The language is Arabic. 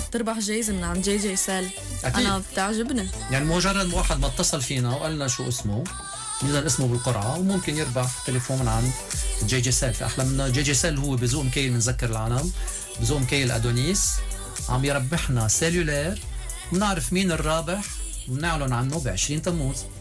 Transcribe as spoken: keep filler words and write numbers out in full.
تربح جايزة من عند جي جي سيل. أكيد. أنا بتعجبني. يعني مجرد واحد ما اتصل فينا وقال لنا شو اسمه، نزل اسمه بالقرعة وممكن يربح تليفون من عند جي جي سيل. في أحلى منه جي جي سيل هو بذوق مكيل منذكر العالم، بذوق مكيل أدونيس، عم يربحنا سيلولير، ونعرف مين الرابح ونعلن عنه بعشرين تموز.